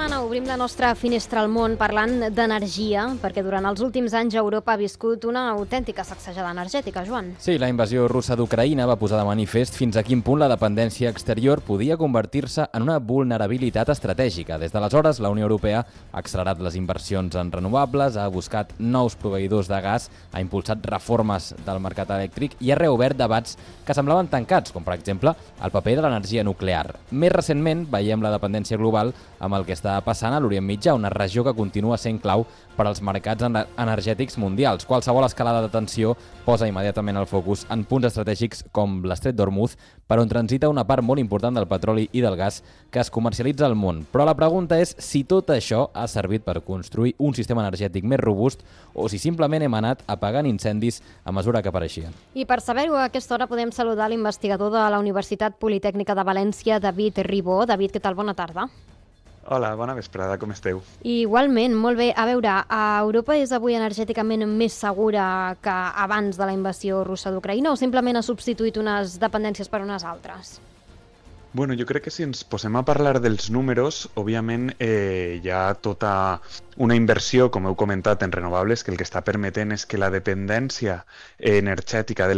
setmana obrim la nostra finestra al món parlant d'energia, perquè durant els últims anys Europa ha viscut una autèntica sacsejada energètica, Joan. Sí, la invasió russa d'Ucraïna va posar de manifest fins a quin punt la dependència exterior podia convertir-se en una vulnerabilitat estratègica. Des d'aleshores, la Unió Europea ha accelerat les inversions en renovables, ha buscat nous proveïdors de gas, ha impulsat reformes del mercat elèctric i ha reobert debats que semblaven tancats, com per exemple el paper de l'energia nuclear. Més recentment veiem la dependència global amb el que està passant a l'Orient Mitjà, una regió que continua sent clau per als mercats energètics mundials. Qualsevol escalada de tensió posa immediatament el focus en punts estratègics com l'Estret d'Hormuz, per on transita una part molt important del petroli i del gas que es comercialitza al món. Però la pregunta és si tot això ha servit per construir un sistema energètic més robust o si simplement hem anat apagant incendis a mesura que apareixien. I per saber-ho, a aquesta hora podem saludar l'investigador de la Universitat Politècnica de València, David Ribó. David, què tal? Bona tarda. Hola, bona vesprada, com esteu? Igualment, molt bé. A veure, Europa és avui energèticament més segura que abans de la invasió russa d'Ucraïna o simplement ha substituït unes dependències per unes altres? Bueno, jo crec que si ens posem a parlar dels números, òbviament hi ha tota una inversió, com heu comentat, en renovables, que el que està permetent és que la dependència energètica de